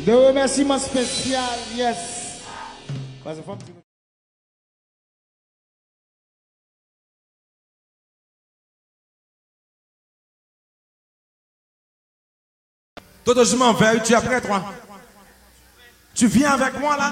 De remerciements spécial, yes. Toto, je m'en vais, tu es prêt, toi? Tu viens avec moi là?